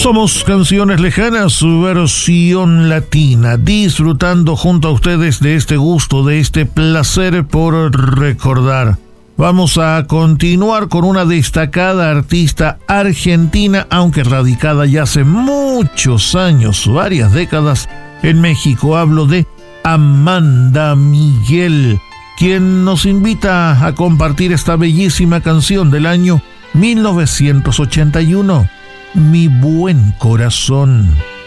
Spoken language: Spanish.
Somos Canciones Lejanas, su versión latina, disfrutando junto a ustedes de este gusto, de este placer por recordar. Vamos a continuar con una destacada artista argentina, aunque radicada ya hace muchos años, varias décadas, en México. Hablo de Amanda Miguel, quien nos invita a compartir esta bellísima canción del año 1981. Mi buen corazón.